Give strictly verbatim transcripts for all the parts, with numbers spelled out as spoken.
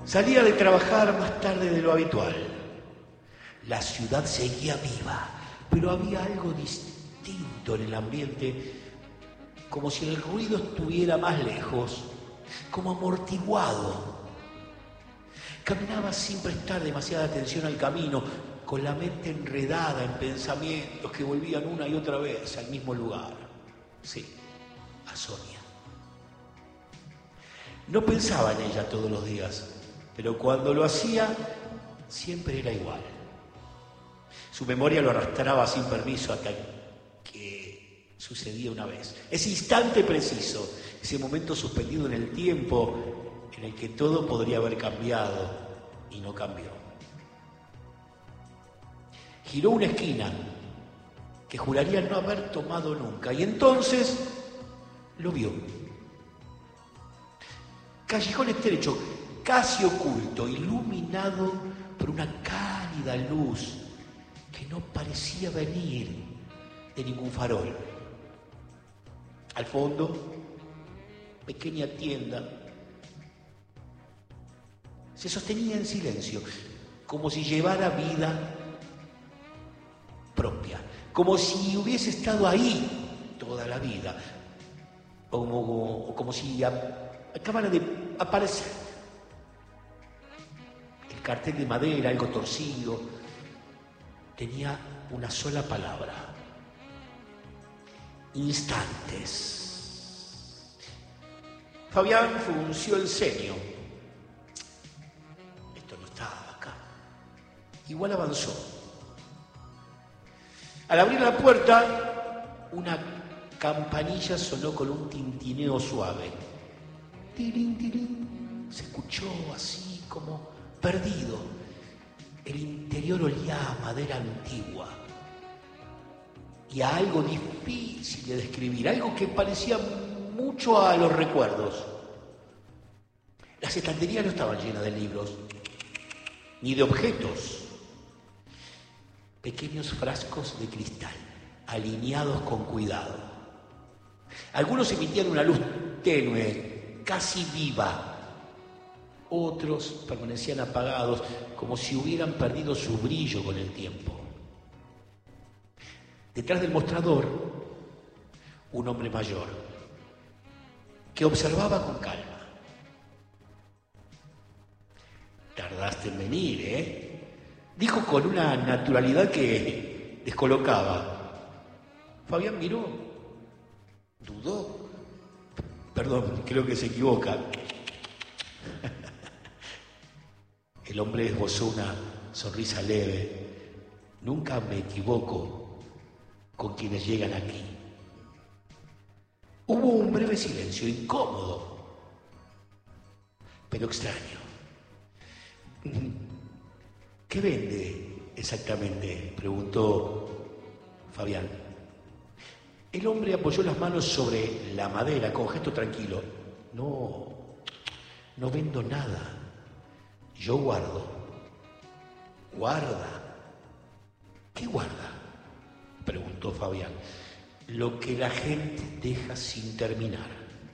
Salía de trabajar más tarde de lo habitual. La ciudad seguía viva, pero había algo distinto en el ambiente, como si el ruido estuviera más lejos, como amortiguado. Caminaba sin prestar demasiada atención al camino, con la mente enredada en pensamientos que volvían una y otra vez al mismo lugar. Sí, a Sonia. No pensaba en ella todos los días, pero cuando lo hacía, siempre era igual. Su memoria lo arrastraba sin permiso hasta que sucedía una vez. Ese instante preciso, ese momento suspendido en el tiempo en el que todo podría haber cambiado y no cambió. Giró una esquina que juraría no haber tomado nunca y entonces lo vio. Callejón estrecho, casi oculto, iluminado por una cálida luz que no parecía venir de ningún farol. Al fondo, pequeña tienda. Se sostenía en silencio, como si llevara vida propia, como si hubiese estado ahí toda la vida, o como, o como si a, acabara de aparecer. El cartel de madera, algo torcido, tenía una sola palabra: instantes. Fabián frunció el ceño. Esto no estaba acá. Igual avanzó. Al abrir la puerta, una campanilla sonó con un tintineo suave. Tirín, tirín. Se escuchó así como perdido. El interior olía a madera antigua y a algo difícil de describir, algo que parecía mucho a los recuerdos. Las estanterías no estaban llenas de libros, ni de objetos. Pequeños frascos de cristal, alineados con cuidado. Algunos emitían una luz tenue, casi viva. Otros permanecían apagados, como si hubieran perdido su brillo con el tiempo. Detrás del mostrador, un hombre mayor, que observaba con calma. Tardaste en venir, ¿eh? Dijo con una naturalidad que descolocaba. Fabián miró, dudó. Perdón, creo que se equivoca. El hombre esbozó una sonrisa leve. Nunca me equivoco con quienes llegan aquí. Hubo un breve silencio, incómodo, pero extraño. ¿Qué vende exactamente?, preguntó Fabián. El hombre apoyó las manos sobre la madera con gesto tranquilo. No, no vendo nada. Yo guardo. ¿Guarda? ¿Qué guarda?, preguntó Fabián. Lo que la gente deja sin terminar.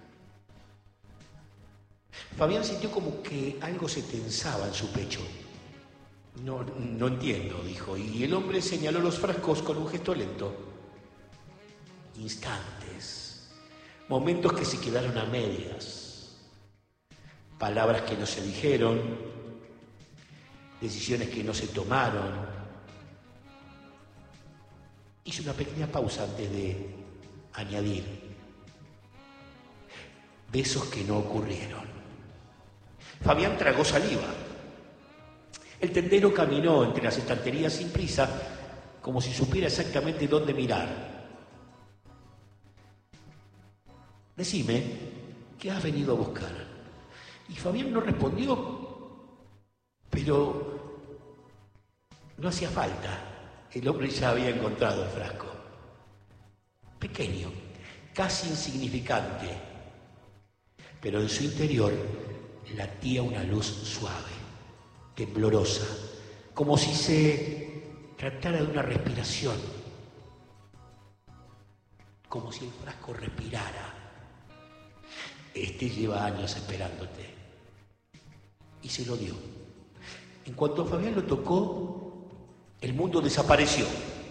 Fabián sintió como que algo se tensaba en su pecho. No, no entiendo, dijo, y el hombre señaló los frascos con un gesto lento. Instantes, momentos que se quedaron a medias, palabras que no se dijeron, decisiones que no se tomaron. Hizo una pequeña pausa antes de añadir: besos que no ocurrieron. Fabián tragó saliva. El tendero caminó entre las estanterías sin prisa, como si supiera exactamente dónde mirar. Decime, ¿qué has venido a buscar? Y Fabián no respondió, pero no hacía falta. El hombre ya había encontrado el frasco. Pequeño, casi insignificante, pero en su interior latía una luz suave, temblorosa, como si se tratara de una respiración, como si el frasco respirara. Este lleva años esperándote. y se lo dio. En cuanto Fabián lo tocó, el mundo desapareció.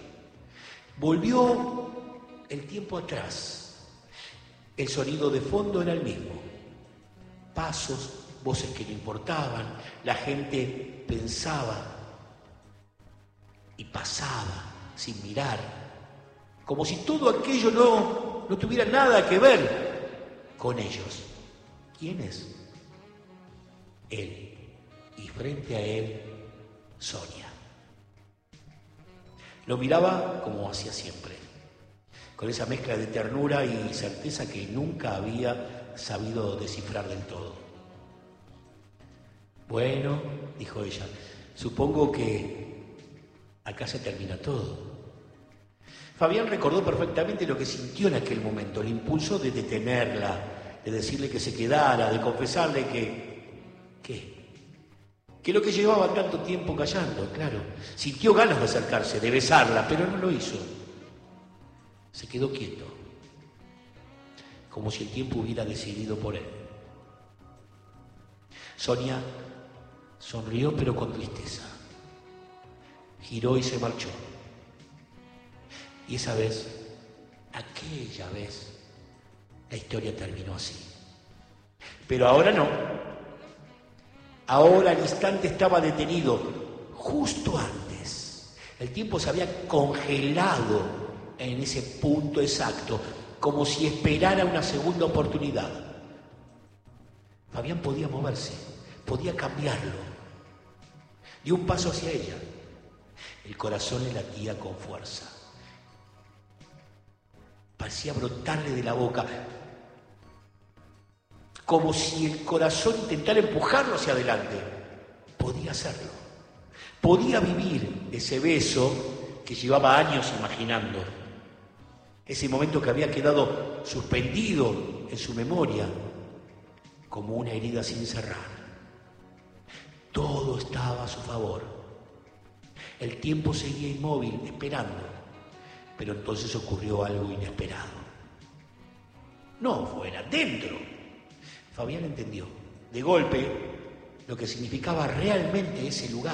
Volvió el tiempo atrás. El sonido de fondo era el mismo. Pasos, voces que no importaban, la gente pensaba y pasaba sin mirar, como si todo aquello no, no tuviera nada que ver con ellos. ¿Quién es? Él. Y frente a él, Sonia. Lo miraba como hacía siempre, con esa mezcla de ternura y certeza que nunca había sabido descifrar del todo. Bueno, dijo ella, supongo que acá se termina todo. Fabián recordó perfectamente lo que sintió en aquel momento, el impulso de detenerla, de decirle que se quedara, de confesarle que... ¿Qué? Que lo que llevaba tanto tiempo callando, claro. Sintió ganas de acercarse, de besarla, pero no lo hizo. Se quedó quieto, como si el tiempo hubiera decidido por él. Sonia sonrió, pero con tristeza. Giró y se marchó. Y esa vez, aquella vez, la historia terminó así. Pero ahora no. Ahora el instante estaba detenido, justo antes. El tiempo se había congelado en ese punto exacto, como si esperara una segunda oportunidad. Fabián podía moverse, podía cambiarlo. Dio un paso hacia ella. El corazón le latía con fuerza. Parecía brotarle de la boca, como si el corazón intentara empujarlo hacia adelante. Podía hacerlo. Podía vivir ese beso que llevaba años imaginando. Ese momento que había quedado suspendido en su memoria, como una herida sin cerrar. Todo estaba a su favor. El tiempo seguía inmóvil, esperando. Pero entonces ocurrió algo inesperado. No fuera, dentro. Fabián entendió, de golpe, lo que significaba realmente ese lugar.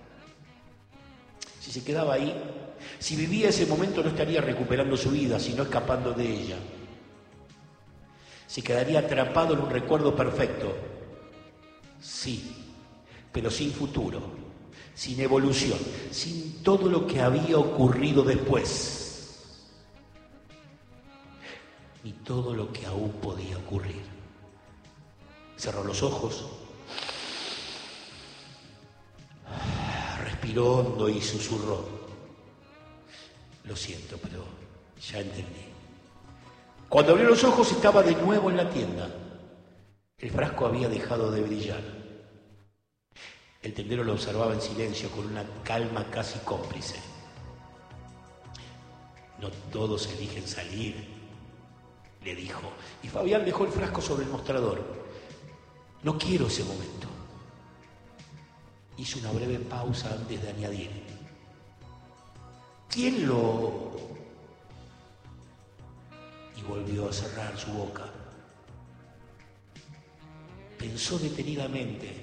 Si se quedaba ahí, si vivía ese momento, no estaría recuperando su vida, sino escapando de ella. Se quedaría atrapado en un recuerdo perfecto. Sí, pero sin futuro, sin evolución, sin todo lo que había ocurrido después, ni todo lo que aún podía ocurrir. Cerró los ojos, respiró hondo y susurró: lo siento, pero ya entendí. Cuando abrió los ojos estaba de nuevo en la tienda. El frasco había dejado de brillar. El tendero lo observaba en silencio, con una calma casi cómplice. No todos eligen salir, le dijo. Y Fabián dejó el frasco sobre el mostrador. No quiero ese momento. Hizo una breve pausa antes de añadir: ¿quién lo...? Y volvió a cerrar su boca. Pensó detenidamente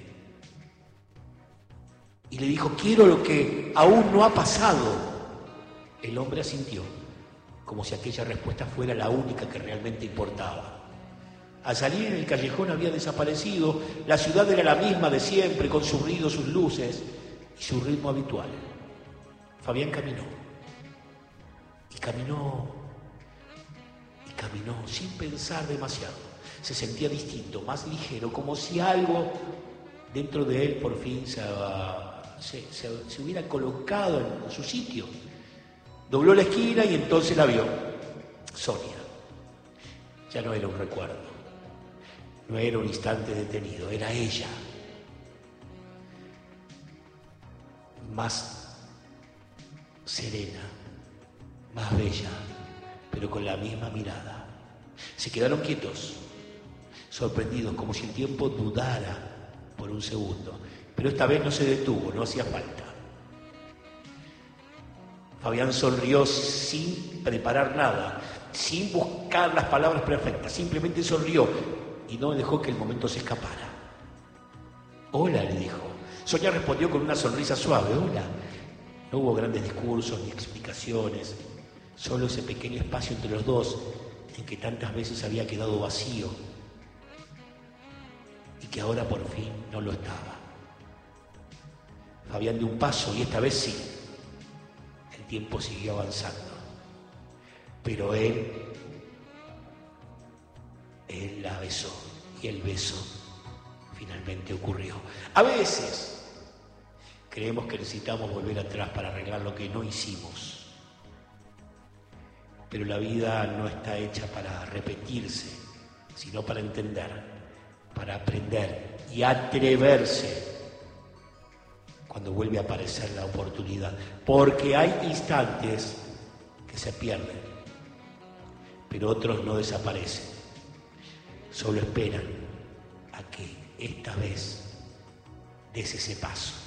y le dijo: quiero lo que aún no ha pasado. El hombre asintió, como si aquella respuesta fuera la única que realmente importaba. Al salir en el callejón había desaparecido, la ciudad era la misma de siempre, con sus ruidos, sus luces y su ritmo habitual. Fabián caminó, y caminó, y caminó sin pensar demasiado. Se sentía distinto, más ligero, como si algo dentro de él por fin se, se, se, se hubiera colocado en, en su sitio. Dobló la esquina y entonces la vio. Sonia. Ya no era un recuerdo. No era un instante detenido, era ella. Más serena, más bella, pero con la misma mirada. Se quedaron quietos, sorprendidos, como si el tiempo dudara por un segundo. Pero esta vez no se detuvo, no hacía falta. Fabián sonrió sin preparar nada, sin buscar las palabras perfectas, simplemente sonrió y no dejó que el momento se escapara. Hola, le dijo. Sonia respondió con una sonrisa suave. Hola. No hubo grandes discursos ni explicaciones, solo ese pequeño espacio entre los dos en que tantas veces había quedado vacío y que ahora por fin no lo estaba. Fabián dio un paso y esta vez sí, el tiempo siguió avanzando, pero él, él la besó y el beso finalmente ocurrió. A veces creemos que necesitamos volver atrás para arreglar lo que no hicimos. Pero la vida no está hecha para repetirse, sino para entender, para aprender y atreverse cuando vuelve a aparecer la oportunidad. Porque hay instantes que se pierden, pero otros no desaparecen. Solo esperan a que esta vez des ese paso.